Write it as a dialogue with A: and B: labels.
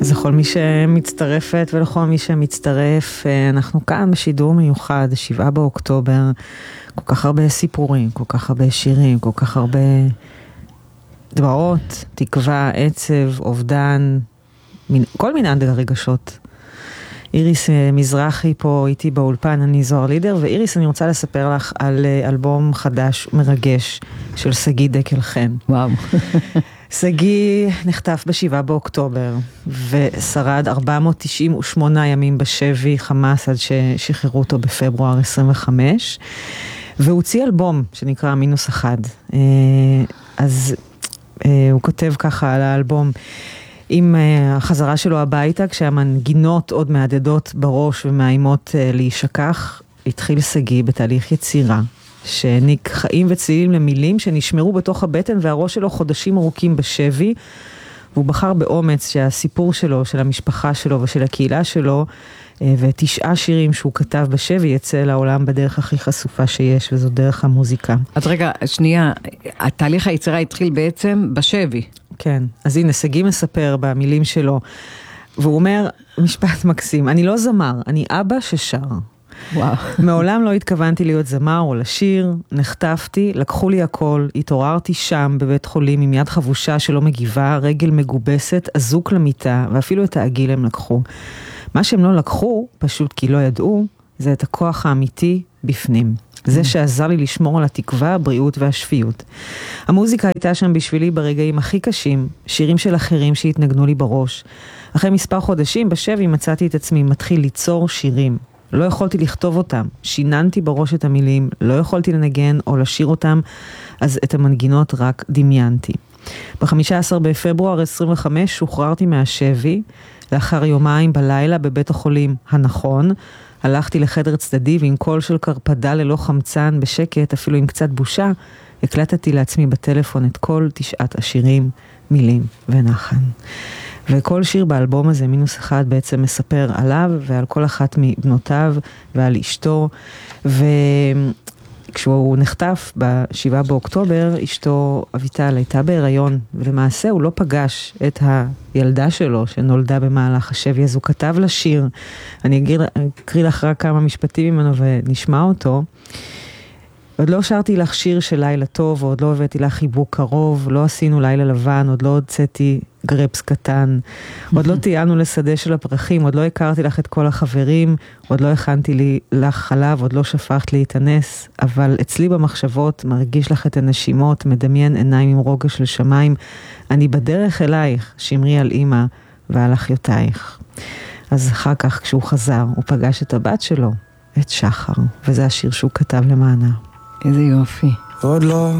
A: אז לכל מי שמצטרפת ולכל מי שמצטרף, אנחנו כאן בשידור מיוחד, 7 באוקטובר, כל כך הרבה סיפורים, כל כך הרבה שירים, כל כך הרבה דמעות, תקווה, עצב, אובדן, כל מיני רגשות. איריס מזרחי פה איתי באולפן, אני זוהר לידר, ואיריס, אני רוצה לספר לך על אלבום חדש מרגש של שגיא דקל חן.
B: וואו.
A: שגיא נחטף ב7 באוקטובר, ושרד 498 ימים בשבי חמאס עד ששחררו אותו בפברואר 25, והוא הוציא אלבום שנקרא -1. אז הוא כותב ככה על האלבום, עם החזרה שלו הביתה, כשהמנגינות עוד מהדהדות בראש ומאיימות להישכח, התחיל שגיא בתהליך יצירה, שהעניק חיים וצלילים למילים שנשמרו בתוך הבטן והראש שלו חודשים ארוכים בשבי, והוא בחר באומץ שהסיפור שלו, של המשפחה שלו ושל הקהילה שלו, ו9 שירים שהוא כתב בשבי יצא לעולם בדרך הכי חשופה שיש, וזו דרך המוזיקה.
B: אז רגע, שנייה, התהליך היצירה התחיל בעצם בשבי.
A: כן, אז הנה, שגיא מספר במילים שלו, והוא אומר, משפט מקסים, אני לא זמר, אני אבא ששר.
B: וואו.
A: מעולם לא התכוונתי להיות זמר או לשיר, נחטפתי, לקחו לי הכל, התעוררתי שם בבית חולים עם יד חבושה שלא מגיבה, רגל מגובסת, אזוק למיטה, ואפילו את העגיל הם לקחו. מה שהם לא לקחו, פשוט כי לא ידעו, זה את הכוח האמיתי בפנים. זה שעזר לי לשמור על התקווה, הבריאות והשפיות. המוזיקה הייתה שם בשבילי ברגעים הכי קשים, שירים של אחרים שהתנגנו לי בראש. אחרי מספר חודשים בשבי מצאתי את עצמי מתחיל ליצור שירים. לא יכולתי לכתוב אותם, שיננתי בראש את המילים, לא יכולתי לנגן או לשיר אותם, אז את המנגינות רק דמיינתי. ב-15 בפברואר 25 שוחררתי מהשבי, לאחר יומיים בלילה בבית החולים הנכון, הלכתי לחדר צדדי ועם קול של קרפדה ללא חמצן, בשקט, אפילו עם קצת בושה, הקלטתי לעצמי בטלפון את כל 9 השירים, מילים ונחן. וכל שיר באלבום הזה, -1, בעצם מספר עליו ועל כל אחת מבנותיו ועל אשתו. וכשהוא נחטף ב7 באוקטובר, אשתו אביטל הייתה בהיריון, ולמעשה הוא לא פגש את הילדה שלו שנולדה במהלך השבי, אז הוא כתב לה שיר. אני אקריא לך רק כמה משפטים ממנו ונשמע אותו. עוד לא שרתי לך שיר של לילה טוב, עוד לא הבאתי לך חיבוק קרוב, לא עשינו לילה לבן, עוד לא הוצאתי גרפס קטן, עוד לא טיינו לשדה של הפרחים, עוד לא הכרתי לך את כל החברים, עוד לא הכנתי לך חלב, עוד לא שפכת לי את הנס, אבל אצלי במחשבות מרגיש לך את הנשימות, מדמיין עיניים עם רוגע של שמיים, אני בדרך אלייך, שמרי על אמא ועל אחיותייך. אז אחר כך כשהוא חזר, הוא פגש את הבת שלו, את שחר, וזה השיר שהוא כתב למענה.
B: איזה יופי.
C: עוד לא